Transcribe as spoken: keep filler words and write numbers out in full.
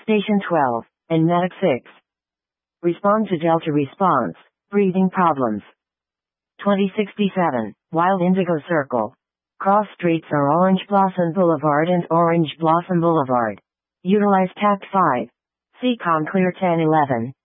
Station twelve, and Medic six. Respond to Delta response, breathing problems. twenty sixty-seven, Wild Indigo Circle. Cross streets are Orange Blossom Boulevard and Orange Blossom Boulevard. Utilize Tact five. C COM Clear ten eleven.